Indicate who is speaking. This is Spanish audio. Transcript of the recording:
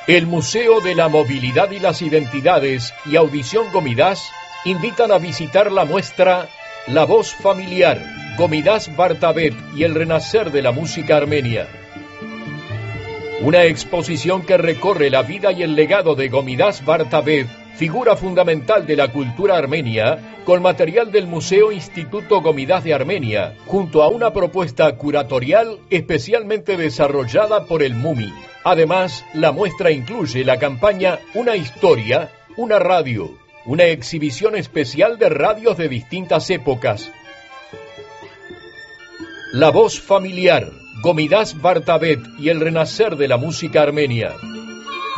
Speaker 1: El Museo de la Movilidad y las Identidades y Audición Gomidas invitan a visitar la muestra La Voz Familiar, Gomidas Vartabet y el Renacer de la Música Armenia. Una exposición que recorre la vida y el legado de Gomidas Vartabet, figura fundamental de la cultura armenia, con material del Museo Instituto Gomidas de Armenia, junto a una propuesta curatorial especialmente desarrollada por el MUMI. Además, la muestra incluye la campaña Una historia, una radio, una exhibición especial de radios de distintas épocas. La Voz Familiar, Gomidas Vartabet y el Renacer de la Música Armenia.